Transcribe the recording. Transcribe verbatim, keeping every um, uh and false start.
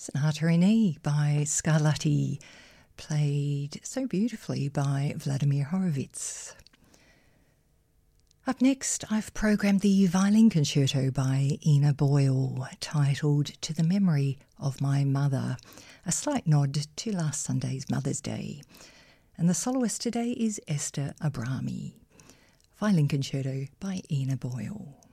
Sonata in E by Scarlatti, played so beautifully by Vladimir Horowitz. Up next, I've programmed the violin concerto by Ina Boyle, titled To the Memory of My Mother, a slight nod to last Sunday's Mother's Day. And the soloist today is Esther Abrami. Violin concerto by Ina Boyle.